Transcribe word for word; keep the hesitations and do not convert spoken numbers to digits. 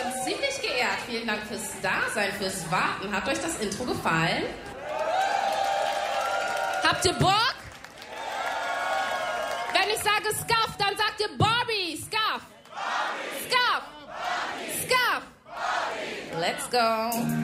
schon ziemlich geehrt. Vielen Dank fürs Dasein, fürs Warten. Hat euch das Intro gefallen? Habt ihr Bock? Wenn ich sage Scuff, dann sagt ihr Barbie. Scuff. Scuff. Scuff. Let's go.